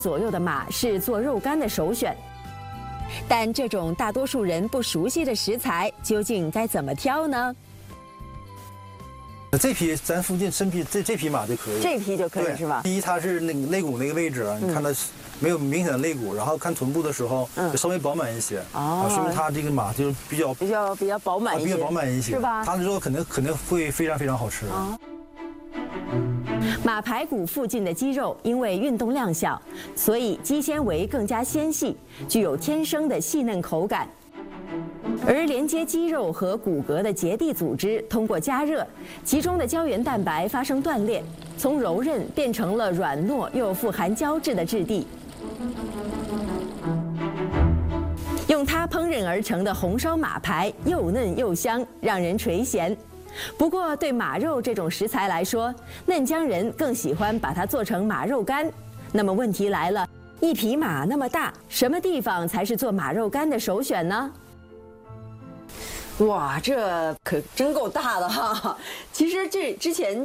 左右的马是做肉干的首选。但这种大多数人不熟悉的食材，究竟该怎么挑呢？ 这匹咱附近身匹这匹马就可以， 这匹就可以是吧？ 第一，它是那个肋骨那个位置啊，你看它没有明显的肋骨，然后看臀部的时候就稍微饱满一些，说明它这个马就是比较饱满一些， 比较饱满一些， 是吧？ 它的肉肯定会非常非常好吃。 马排骨附近的肌肉因为运动量小，所以肌纤维更加纤细，具有天生的细嫩口感。而连接肌肉和骨骼的结缔组织通过加热，其中的胶原蛋白发生断裂，从柔韧变成了软糯又富含胶质的质地。用它烹饪而成的红烧马排又嫩又香，让人垂涎。不过，对马肉这种食材来说，嫩江人更喜欢把它做成马肉干。那么问题来了，一匹马那么大，什么地方才是做马肉干的首选呢？哇，这可真够大的哈！其实这之前